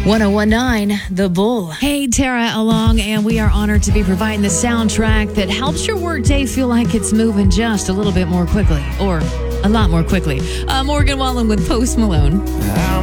1019 The Bull. Hey, Tara along, and we are honored to be providing the soundtrack that helps your workday feel like it's moving just a little bit more quickly, or a lot more quickly. Morgan Wallen with Post Malone.